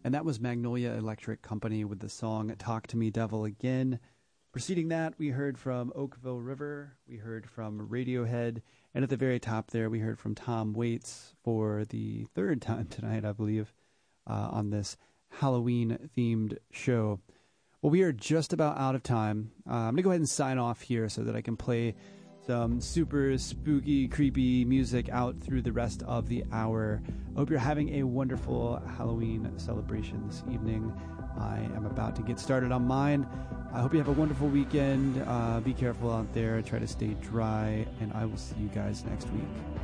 And that was Magnolia Electric Company with the song Talk to Me Devil Again. Preceding that, we heard from Oakville River, we heard from Radiohead, and at the very top there, we heard from Tom Waits for the third time tonight, I believe, on this Halloween-themed show. Well, we are just about out of time. I'm going to go ahead and sign off here so that I can play some super spooky, creepy music out through the rest of the hour. I hope you're having a wonderful Halloween celebration this evening. I am about to get started on mine. I hope you have a wonderful weekend. Be careful out there. Try to stay dry, and I will see you guys next week.